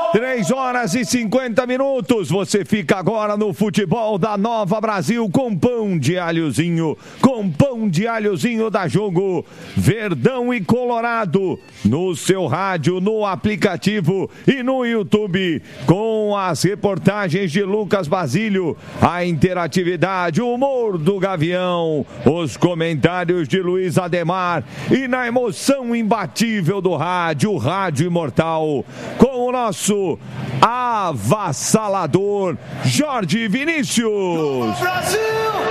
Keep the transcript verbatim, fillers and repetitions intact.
três horas e cinquenta minutos. Você fica agora no futebol da Nova Brasil com pão de alhozinho. Com pão de alhozinho da Jogo. Verdão e Colorado. No seu rádio, no aplicativo e no YouTube. Com as reportagens de Lucas Basílio. A interatividade, o humor do Gavião. Os comentários de Luiz Ademar. E na emoção imbatível do rádio, o Rádio Imortal. Com o nosso avassalador Jorge Vinícius.